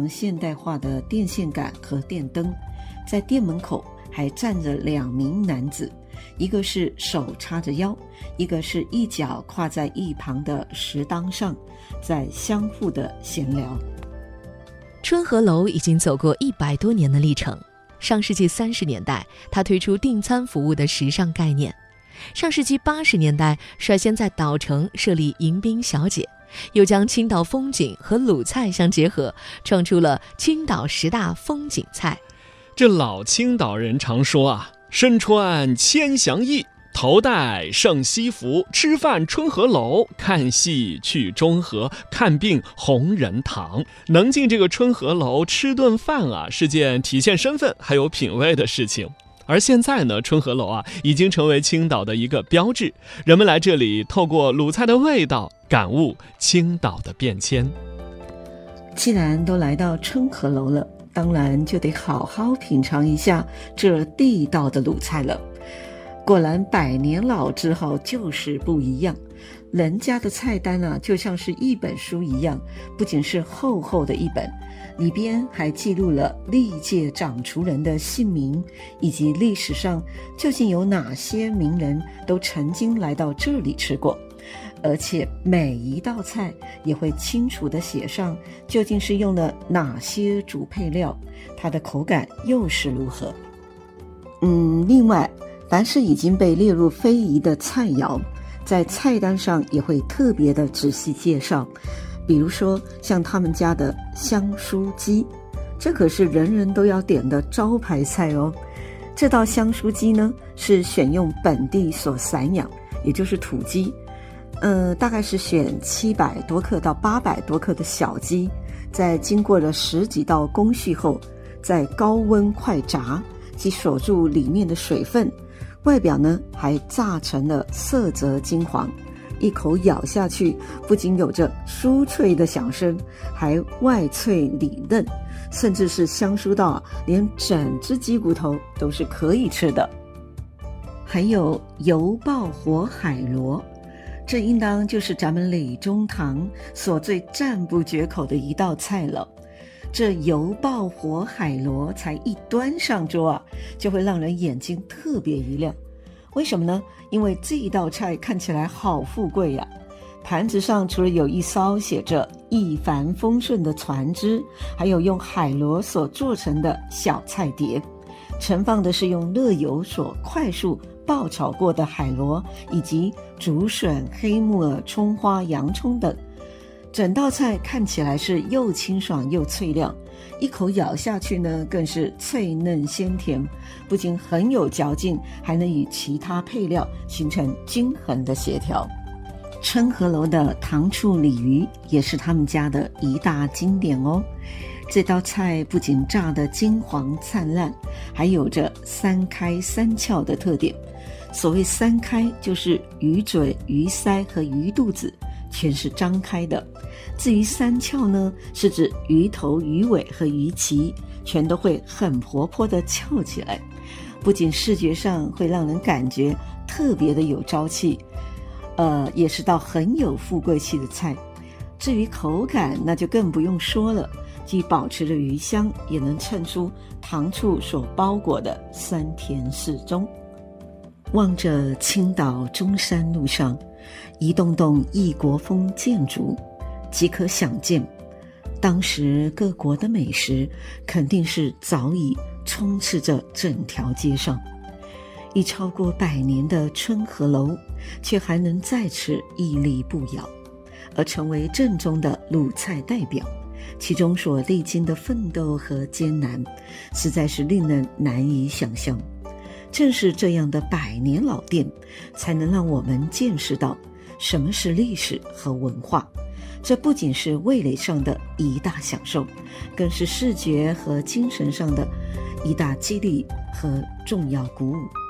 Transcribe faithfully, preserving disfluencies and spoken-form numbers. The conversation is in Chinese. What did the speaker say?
常现代化的电线杆和电灯，在店门口还站着两名男子，一个是手叉着腰，一个是一脚跨在一旁的石当上，在相互的闲聊。 春和楼已经走过一百多年的历程。上世纪三十年代，它推出订餐服务的时尚概念；上世纪八十年代，率先在岛城设立迎宾小姐，又将青岛风景和鲁菜相结合，创出了青岛十大风景菜。 这老青岛人常说啊，身穿千祥衣，头戴圣西服，吃饭春和楼，看戏去中和，看病红仁堂。能进这个春和楼吃顿饭啊，是件体现身份还有品味的事情。而现在呢，春和楼啊已经成为青岛的一个标志，人们来这里透过鲁菜的味道感悟青岛的变迁。 既然都来到春和楼了，当然就得好好品尝一下这地道的鲁菜了。果然百年老字号就是不一样，人家的菜单啊就像是一本书一样，不仅是厚厚的一本，里边还记录了历届掌厨人的姓名，以及历史上究竟有哪些名人都曾经来到这里吃过，而且每一道菜也会清楚地写上究竟是用了哪些主配料，它的口感又是如何。嗯，另外凡是已经被列入非遗的菜肴，在菜单上也会特别的仔细介绍。比如说像他们家的香酥鸡，这可是人人都要点的招牌菜哦。这道香酥鸡呢，是选用本地所散养，也就是土鸡，呃，大概是选七百多克到八百多克的小鸡，在经过了十几道工序后，在高温快炸，即锁住里面的水分，外表呢还炸成了色泽金黄，一口咬下去，不仅有着酥脆的响声，还外脆里嫩，甚至是香酥到啊，连整只鸡骨头都是可以吃的。还有油爆活海螺，这应当就是咱们李中堂所最赞不绝口的一道菜了。这油爆活海螺才一端上桌啊，就会让人眼睛特别一亮。为什么呢？因为这一道菜看起来好富贵呀、啊！盘子上除了有一艘写着一帆风顺的船只，还有用海螺所做成的小菜碟，盛放的是用热油所快速爆炒过的海螺，以及竹笋、黑木耳、葱花、洋葱等。整道菜看起来是又清爽又脆亮，一口咬下去呢，更是脆嫩鲜甜，不仅很有嚼劲，还能与其他配料形成均衡的协调。春和楼的糖醋鲤鱼也是他们家的一大经典哦。这道菜不仅炸得金黄灿烂，还有着三开三窍的特点。所谓三开，就是鱼嘴、鱼鳃和鱼肚子全是张开的。至于三窍呢，是指鱼头、鱼尾和鱼鳍全都会很活泼的翘起来，不仅视觉上会让人感觉特别的有朝气，呃，也是道很有富贵气的菜。至于口感，那就更不用说了，既保持着鱼香，也能衬出糖醋所包裹的酸甜适中。望着青岛中山路上一栋栋异国风建筑，即可想见，当时各国的美食肯定是早已充斥着整条街上。已超过百年的春和楼，却还能在此屹立不摇，而成为正宗的鲁菜代表，其中所历经的奋斗和艰难，实在是令人难以想象。正是这样的百年老店，才能让我们见识到什么是历史和文化。这不仅是味蕾上的一大享受，更是视觉和精神上的一大激励和重要鼓舞。